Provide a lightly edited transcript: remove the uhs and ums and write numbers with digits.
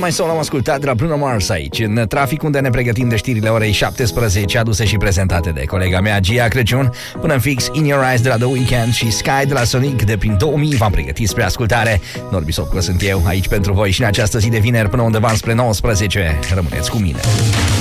My Soul am ascultat de la Bruno Mars aici, în trafic, unde ne pregătim de știrile orei 17, aduse și prezentate de colega mea Gia Crăciun. Până în fix, In Your Eyes de la The Weeknd și Sky de la Sonic de prin 2000 v-am pregătit spre ascultare. Norbi Sopcă sunt eu, aici pentru voi și în această zi de vineri până undeva spre 19. Rămâneți cu mine.